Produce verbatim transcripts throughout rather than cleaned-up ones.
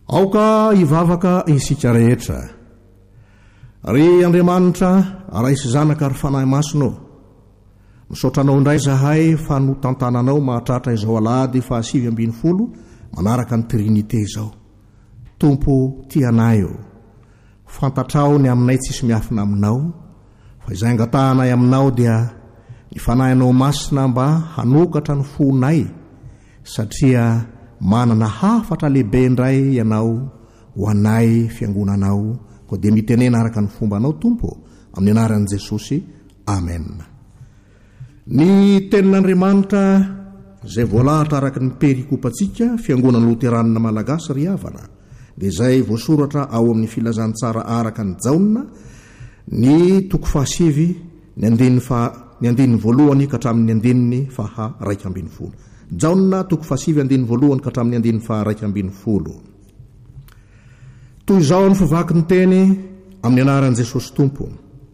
aoka hivavaka isika rehetra. Ry Andriamanitra raisy zanaka ry fanahy masonao. Misaotranao indray zahay fa no tantananao mahatratra izao alahady fa sivy ambin'ny folo manaraka ny trinité izao. Tompo tianayo, fantatrao ny aminay tsisy miafina aminao, fa izay angatahanay aminao dia ny fanahinao masina mba hanokatra ny fonay, satria manana hafatra lehibe indray ianao ho anay fiangonanao. Ko dia mitenena araka ny fombanao Tompo, amin'ny anaran'i Jesosy. Amen. Ny tenin'Andriamanitra izay voalahatra araka ny perikopantsika fiangonana Loteranina Malagasy ry havana, dia izay voasoratra ao amin'ny filazantsara araka ny Jaona ny toko fahasivy ny andininy fa ny andininy voalohany ka hatramin'ny andininy faha raika ambin'ny folo. Jaona toko fahasivy andininy voalohany ka hatramin'ny andininy faha raika ambin'ny folo. Toy izao ny fivaky ny teny amin'ny anaran'i Jesosy Tompo.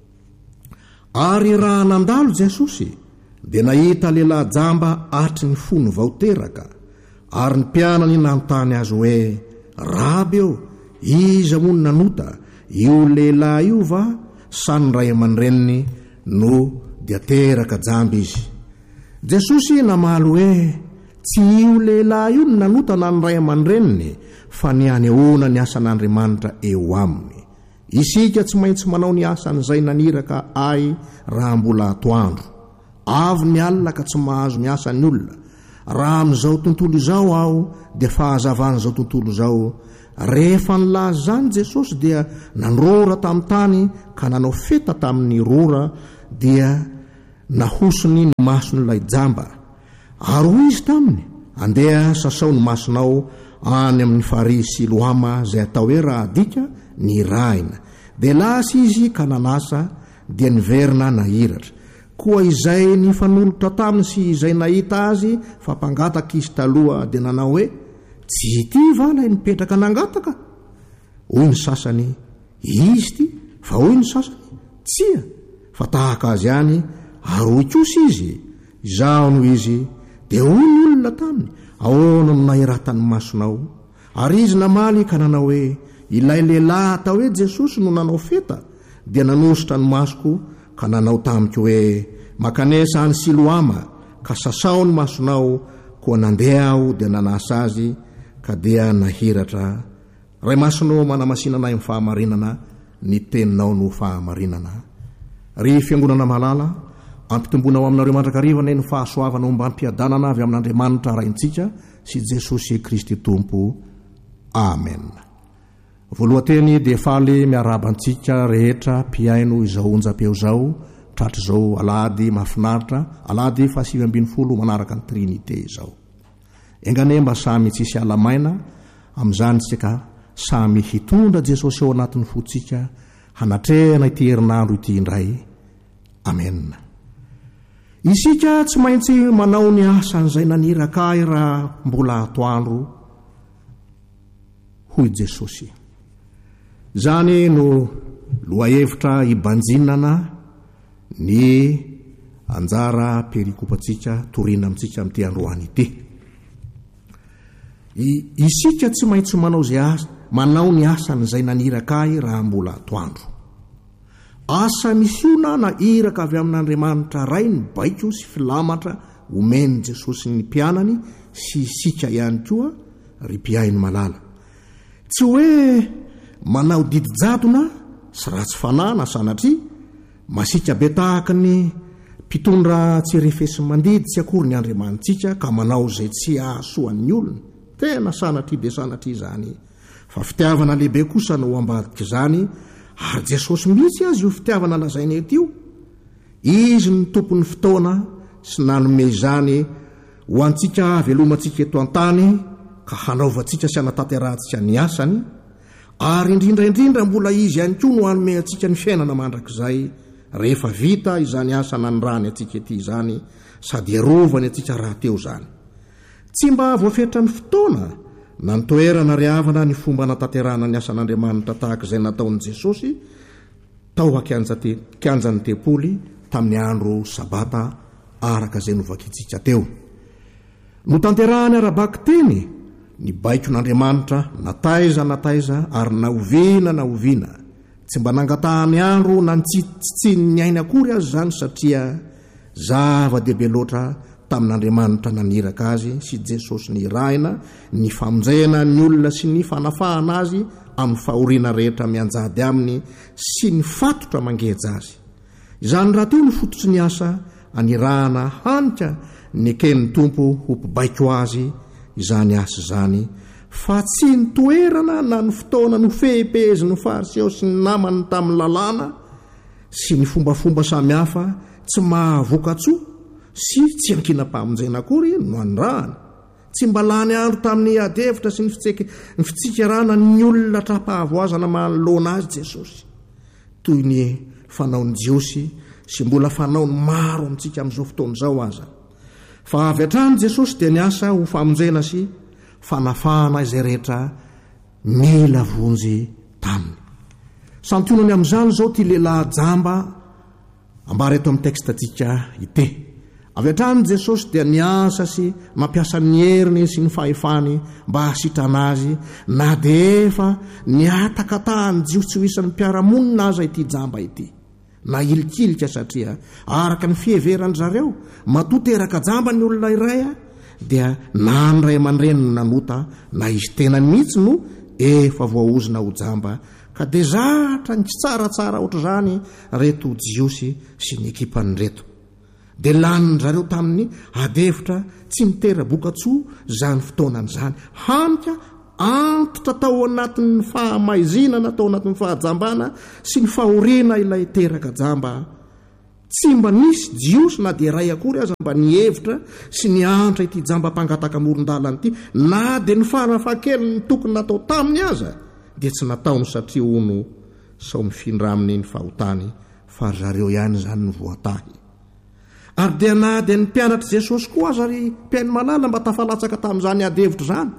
Ary raha nandalo Jesosy dia nahita lehilahy jamba atry ny fony vaoteraka, ary ny mpianany nanontany azy hoe, Raby eo, iza moa ny nanota io lehilahy io va sa ny ray aman-dreniny no dia teraka jamba izy? Jesosy namaly hoe, tsy io lehilahy io ny nanota na ny ray aman-dreniny, fa ny anehoana ny asan'Andriamanitra eo aminy. Isika tsy maintsy manao ny asan'izay naniraka ay raha mbola atoandro. Avy ny alina ka tsy mahazo miasa ny olona. Raha amin'izao tontolo izao aho dia fahazavan'izao tontolo izao. Rehefa nilaza zany Jesosy dia nandrora tamin'ny tany ka nanao feta tamin'ny rora, dia nahosony ny mason'ilay jamba. Ary hoy izy taminy, andeha sasao ny masonao any amin'ny farihy Siloama izay atao hoe raha dika ny rahina. Dia lasa izy ka nanasa dia niverina nahiratra. Koa izay ny fanolotra taminy sy izay nahita azy fa mpangataka izy taloha dia nanao hoe, tsy ity va ilay nipetraka nangataka? Hoy ny sasany, izy ty, fa hoy ny sasany, tsia, fa tahaka azy ihany. Ary hoy kosa izy, izao no izy, dia hoy ny olona taminy, ahoana no nahiratany masonao? Ary izy namaly ka nanao hoe, ilay lehilahy atao hoe Jesosy no nanao feta, dia nanositra ny masoko ka nanao tamiko hoe, makanesa any Siloama ka sasao ny masonao. Koa nandeha aho dia nanasa azy ka dia nahiratra. Ray masonao manamasinanay amin'ny fahamarinana, ny teninao no fahamarinana. Ry fiangonana malala, ampitombonao aminareo mandrakariva ny fahasoavana mba ampiadanana avy amin'Andriamanitra raintsika sy Jesosy Kristy Tompo. Amen. Voalohanteny dia faly miarabantsika rehetra mpiaino izao onjam-peo izao, tratra izao alahady mahafinaritra, alahady fahasivy ambin'ny folo manaraka ny trinité izao. Engane mba samy tsisy alamaina, amin'izany tsika samy hitondra Jesosy ao anatin'ny fotsika hanatrehana ity herinandro ity indray. Amen. Isika tsy maintsy manao ny asan'izay naniraka ay raha mbola atoandro, hoy Jesosy. Zany no lohahevitra hibanjinana ny anjara perikopantsika torina amintsika amin'ity androany ity. Isika tsy maintsy manao zay asa, manao ny asan'izay naniraka ay raha mbola atoandro. Asa misiona na iraka avy amin'Andriamanitra ray ny baiko sy filamatra omeny Jesosy ny mpianany sy isika ihany koa ry mpiaino malala. Tsy hoe manao didi-jadona sy ratsy fanana sanatria masika be tahaka ny mpitondra tsy refesy mandidy tsy akory ny Andriamanitsika ka manao zay tsy ahasoan'ny olona. Tena sanatria be sanatria zany. Fa fitiavana lehibe kosa no ambadika izany, ary Jesosy mihitsy azy io fitiavana lazainy eto io. Izy ny tompon'ny fotoana sy nanome izany ho antsika velomantsika eto an-tany ka hanaovantsika sy hanatanterantsika ny asany, ary indrindraindrindra mbola izy ihany koa no hanome antsika ny fiainana mandrakizay rehefa vita izany asa nanyrany antsika ety izany, sady erovany antsika raha teo zany. Tsy mba voafetra ny fotoana na nitoerana ry havana ny fomba natanterana ny asan'Andriamanitra tahaka izay nataon'i Jesosy tao hakianjan'ny tempoly tamin'ny andro sabata araka izay novakitsika teo. No tanterahany arabaky teny ny baiko n'Andriamanitra nataiza nataiza ary naoviana naoviana, tsy mba nangatahany andro na ntsitsitsiny ny ainy akory azy zany, satria zava-dehibe loatra tamin'Andriamanitra naniraka azy sy Jesosy ny raina, ny famonjena ny olona sy ny fanafahana azy amin'ny fahoriana rehetra mianjady aminy sy ny fatotra mangeja azy. Izany raha teo ny fototry ny asa anirahana hanika ny eken'ny tompo ho mpibaiko azy izany asa zany, fa tsy ny toerana na ny fotoana no fehipehzy no fariseho sy ny namany tamin'ny lalàna sy ny fombafomba samihafa tsy mahavoka-tsoa sy tsy ankina-pamonjena akory no andrahana, tsy mba lany andro tamin'ny adevitra sy ny fitseke ny fitsikarana ny olona trapahavoazana manoloana azy Jesosy, toy ny fanaony Jiosy sy mbola fanaony maro amintsika amin'izao fotoana izao aza. Fa avy hatrany Jesosy dia niasa ho famonjena sy fanafahana izay rehetra mila vonjy taminy. Santionany amin'izany zao ty lehilahy jamba ambara eto amin'ny tekstantsika ite. Avy hatrany Jesosy dia niasa sy mampiasa ny heriny sy ny fahefany mba hasitrana azy, na dia efa niatakatahany Jiosy tsy ho isan'ny mpiaramonina aza ity jamba ity, na ilikilika satria araka ny fiheverany zareo matoteraka jamba ny olona iray dia na ny ray aman-dreny no nanota na izy tenany mihitsy no efa voaozina ho jamba, ka dia zatra ny tsy tsaratsara ohatr' zany reto Jiosy sy ny ekipany reto. Dia laniny zareo tamin'ny adevitra tsy mitera-boka-tsoa zany fotoanany zany, hanika antitra tao anatin'ny fahamaizinana, tao anatin'ny fahajambana sy ny fahoriana ilay teraka jamba. Tsy mba nisy Jiosy na dia ray akory aza mba nihevitra sy ny antra ity jamba mpangataka amoron-dalana ity, na dia ny farafaha-kely ny tokony natao taminy aza dia tsy nataony, satria ono sao mifindra aminy ny fahotany fa zareo ihany zany ny voatahy. Ary dia na dia ny mpianatra Jesosy koa aza ry mpiainy malala mba tafalatsaka tamin'izany adevitra zany,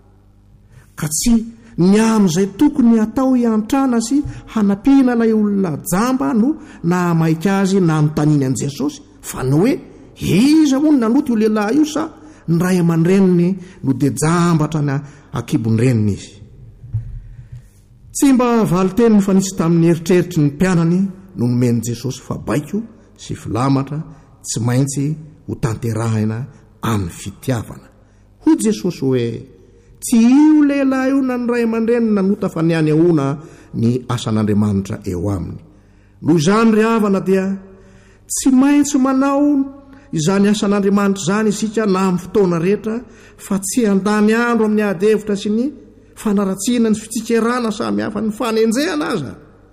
ka tsy ny amin'izay tokony atao hiantrana sy hanampiana ilay olona jamba no na maika azy na notaniny an' Jesosy, fa ny hoe iza moa ny nanoty io lehilahy io sa ny ray aman-dreniny no dia jambatra na akibon-dreniny izy. Tsy mba valiteny fa nisy tamin'ny eritreritry ny mpianany no nomeny Jesosy fa baiko sy filamatra tsy maintsy ho tanterahina amin'ny fitiavana. Hoy Jesosy hoe tsy io lehilahy io na ny ray aman-dreny nanota fa niany ahona ny asan'Andriamanitra eo aminy. Noho izany ry havana dia tsy maintsy manao izany asan'Andriamanitra izany isika na amin'ny fotoana rehetra, fa tsy andany andro amin'ny adevitra sy ny fanaratsiana ny fitsikerana samihafa ny fanenjehana aza.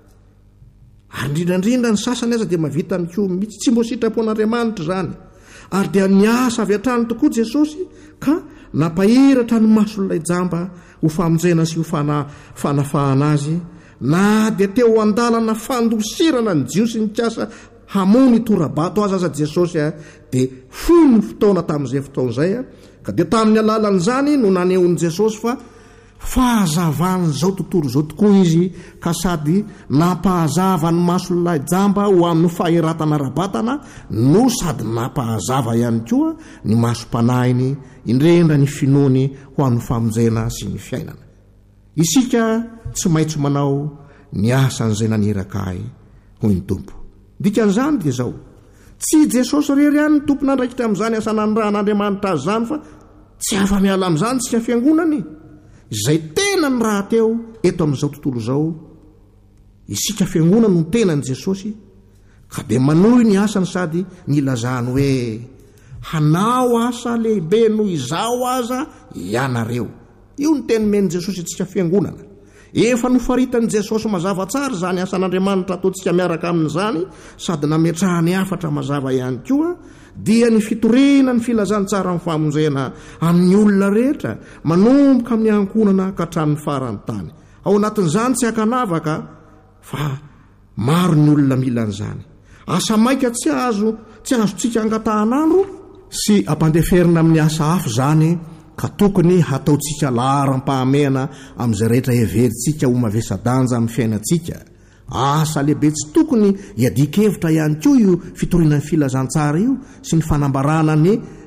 Ary indrindrandrindra ny sasany aza dia mavita mikoa mihitsy, tsy mbo sitrapon'Andriamanitra zany. Ary dia niasa avy hatrany tokoa Jesosy ka napahiratra ny mason'ilay jamba ho famonjena sy ho fana, fanafahana azy, na dia teo andalana fandosirana ny Jiosy ny kiasa hamony torabato aza aza Jesosy a, dia fony fotoana tamin'izay fotoan'izay a, ka dia tamin'ny alalan'izany no nanehon'i Jesosy fa fahazavany zao tontolo zao tokoa izy, ka sady nampahazava ny mason'ilay jamba ho amin'ny faheratana rabatana, no sady nampahazava ihany koa ny masom-panahiny indrendra ny finony ho amin'ny famonjena sy ny fiainana. Isika tsy maintsy manao ny asan'izay naniraka ahy hoy ny tompo. Dikan'izany dia zao, tsy Jesosy rery ihany ny tompo nandraikitra amin'izany asa nandrahan'Andriamanitra azy zany, fa tsy afa-miala amin'izany tsika fiangonany izay tena ny raha teo eto amin'izao tontolo izao. Isika fiangonana no tena ny Jesosy, ka dia manohy ny asany sady nilazany hoe hanao asa lehibe noho izao aza ianareo. Io ny teny men'i Jesosy itsika fiangonana. Efa nofaritany Jesosy mazava tsara zany asan'Andriamanitra ataontsika miaraka amin'izany, sady nametrahany afatra mazava ihany koa, dia ny fitoriana ny filazany tsara amin'ny famonjena amin'ny olona rehetra manomboka amin'ny ankonana ka hatramin'ny farany tany. Ao anatin'izany tsy hakanavaka, fa maro ny olona mila an'izany. Asa maika tsy azo tsy azotsika angatahan'andro sy ampandeferina amin'ny asa hafa zany, ka tokony hataontsika laharam-pahamehana amin'izay rehetra heverintsika ho mavesa-danja amin'ny fiainantsika. Asa lehibe tsy tokony hiadika hevitra ihany koa io fitoriana ny filazantsara io sy ny fanambarana ny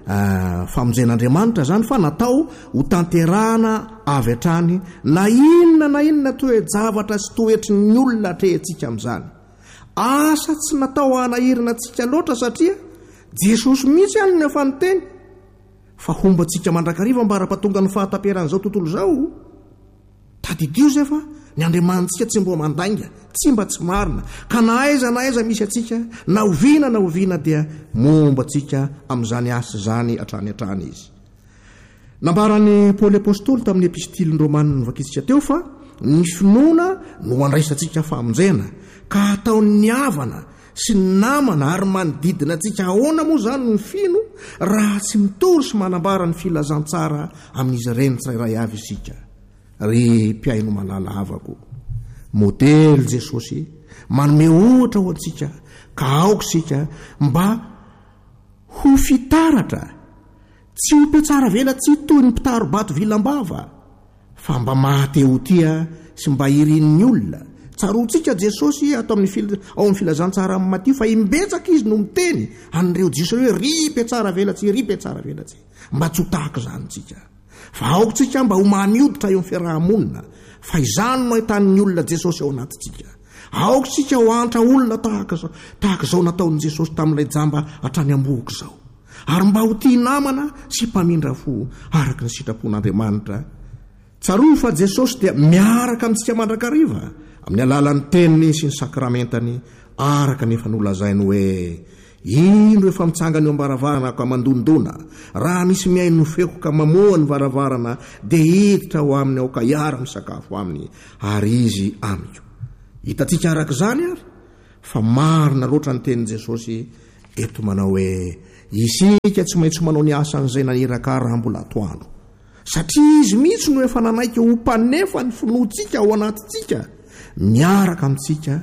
famonjen'andriamanitra zany fa natao ho tanterahana avy hatrany na inona na inona toe-javatra sy toetry ny olona atrehantsika amin'izany. Asa tsy natao hanahirana antsika loatra satria Jesosy mihitsy any ny efa niteny fa hombantsika mandrakariva mba ara-pahatonga ny fahatamperan'izao tontolo zao. Tadidio zay fa ny andriamanitsika tsy mbo mandainga, tsy mba tsy marina, ka na aiza na aiza misy atsika na oviana na oviana dia momba atsika amin'izany asa zany hatrany hatrany izy. Nambaran'ny Paoly apôstôly tamin'ny epistiliny Romanina novakitsika teo fa ny finoana no andraisantsika famonjena ka ataon'ny havana sy ny namana ary manodidina atsika ahoana moa zany ny fino raha tsy mitory sy manambara ny filazantsara amin'izy ireny tsirairay avy isika. Ry mpiaino malala havako, modely Jesosy manome ohatra ho antsika ka aoka sika mba ho fitaratra, tsy ho petsara vela tsy toy ny mpitaro-bato vilam-bava fa mba mahatehotia sy mba irin'ny olona. Tsaroantsika Jesosy ato amin'ny fil- ao amin'ny filazantsara amin'ny Matio fa imbetsaka izy no miteny an'ireo Jiosy hoe ry petsara velatsy, ry petsara velatsy, mba tsy ho tahaka zany tsika. Fa aokontsika mba ho manioditra eo amin'ny fiarahamonina fa izany no ahitan'ny olona Jesosy ao anatintsika. Aokontsika ho antra olona tahaka zao, tahaka zao nataon'i Jesosy tamin'ilay jamba hatrany am-boky zao, ary mba ho tia namana sy mpamindra fo araka ny sitrapon'Andriamanitra. Tsaroa fa Jesosy dia miaraka amintsika mandrakariva amin'ny alalan'ny teniny sy ny sakramentany araka nefa nolazainy hoe indro efa mitsangany eo am-baravarana ka mandondona, raha misy miaino feko ka mamoa ny varavarana dia hiditra ho aminy ao ka hiara misakafo aminy ary izy amiko. Hitatsika araka izany ary fa marina loatra ny tenin'i Jesosy eto manao hoe isika tsy maintsy manao ny asan'izay naniraka raha mbola atoandro, satria izy mihitsy no efa nanaiky ho mpanefa ny finoantsika ao anatintsika, miaraka amintsika,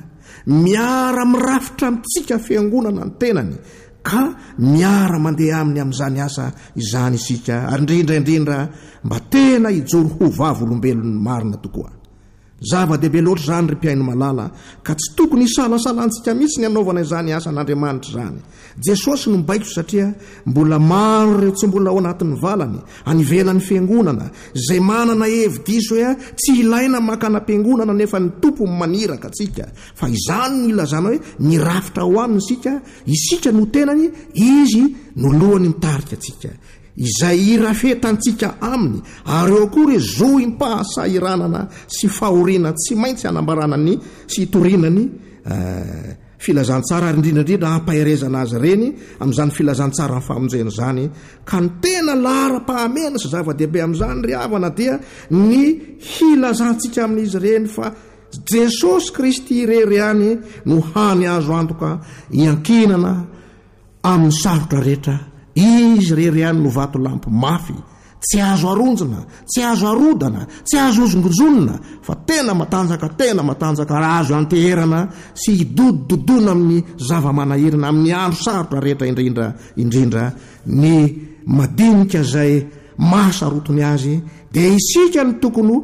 miara mirafitra amintsika fiangonana ny tenany, ka miara mandeha aminy amin'izany asa izany isika, ary indrindra indrindra mba tena hijoro ho vavolombelon'ny marina tokoa. Zava-dehibe loatra zany ry mpiaino malala, ka tsy tokony isalasalantsika mihitsy ny anaovana izany asa n'Andriamanitra zany. Jesosy no mibaiko satria mbola maro ireo tsy mbola ao anatin'ny valany anivelan'ny fiangonana izay manana hevi-diso hoe tsy ilaina makana-piangonana nefa ny tompo maniraka atsika, fa izany no ilazana hoe nirafitra ho aminy isika, isika no tenany, izy no lohany mitarika atsika, izay irafetantsika aminy, ary eo koa re zohy mpahasahiranana sy fahoriana tsy maintsy hanambaranany sy hitorinany uh, filazantsara ary indrindrandrindra hampahirezana azy reny amin'izany filazantsara ny famonjena zany. Ka ny tena lara-pahamena sy zava-dehibe amin'izany ry havana dia ny hilazantsika amin'izy reny fa Jesosy Kristy irery ihany no hany azo antoka hiankinana amin'ny sarotra rehetra. Izy rery ihany no vato lampy mafy, tsy azo aronjona, tsy azo arodana, tsy azo ozongojonona, fa tena matanjaka, tena matanjaka, raha azo anteherana sy hidodododona amin'ny zava-manahirana amin'ny andro sarotra rehetra indrindra indrindra. Ny madinika zay mahasarotony azy dia isika ny tokony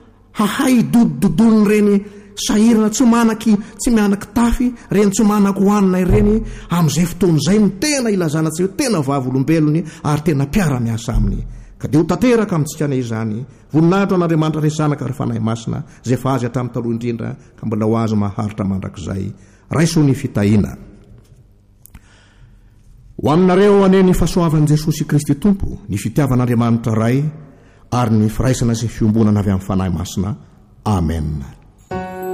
hahay hidodododony reny sahirana tsy manaky tsy mianaky tafy reny, tsy manaky hoanina ireny amin'izay fotoan'izay no tena ilazana tsy hoe tena vavolombelony ary tena mpiara-miasa aminy. Ka dia ho tanteraka amintsika na izany voninahitra an'Andriamanitra ry zanaka ry fanahy masina zay fa azy hatramin'ny taloha indrindra ka mbola ho azy maharitra mandrakizay. Raiso ny fitahiana ho aminareo aneny fahasoavan'i Jesosy Kristy Tompo, ny fitiavan'Andriamanitra ray ary ny firaisana sy fiombonana avy amin'ny fanahy masina. Amen.